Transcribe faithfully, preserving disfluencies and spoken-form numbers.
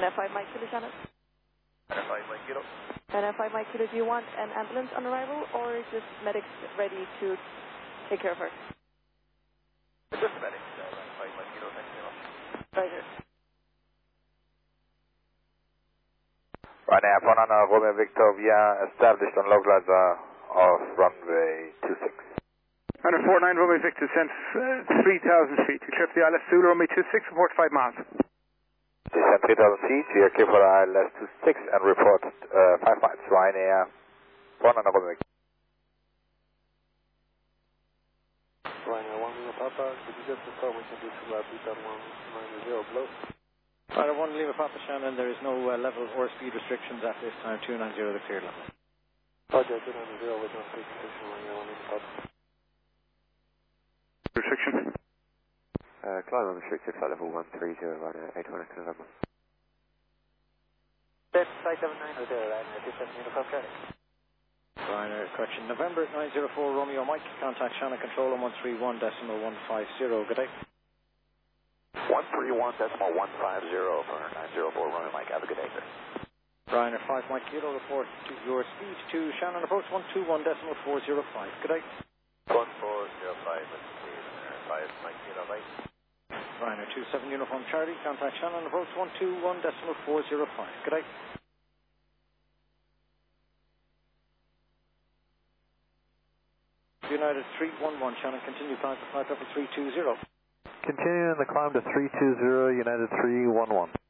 N F five Mike Kilo, Shannon. N F five Mike Kilo. N F five Mike Kilo, do you want an ambulance on arrival or just medics ready to take care of her? Just medics, uh, N F five Mike Kilo, thanks very much. Roger. Ryanair one on uh, Romeo Victor via established on localizer of runway two six. Runway four nine Romeo Victor, descent uh, three thousand feet. You clear for the I L S Zulu runway two six, report five miles. Descent three thousand feet, we are clear for the I L S two six and report uh, five miles. Ryanair one on Romeo Victor. Ryanair one Lima Papa, could you just confirm we can do two lab beat on one nine zero below? Ryanair one Lima Papa Shannon, there is no uh, level or speed restrictions at this time, two nine zero the clear level. Roger, two nine zero with no speed restriction, Ryanair one Lima Papa. Restriction? Uh, climb unrestricted, flight level one three zero, Ryanair eight one November. That's five seven nine zero, Ryanair two seven Uniform Traffic. Ryanair, correction, November nine zero four Romeo Mike, contact Shannon control on one three one decimal one five zero, good day. one three one decimal one five zero for nine zero four Romeo Mike, have a good day, sir. Ryanair five Mike Kilo, report to your speed to Shannon approach one two one decimal four zero five, good day. one four zero five, let's see, Ryanair five Mike Kilo, bye. Ryanair two seven Uniform Charlie, contact Shannon approach one two one decimal four zero five, good day. United three one one, Shannon, continue climb to flight level three two zero. Continuing the climb to three two zero, United three one one.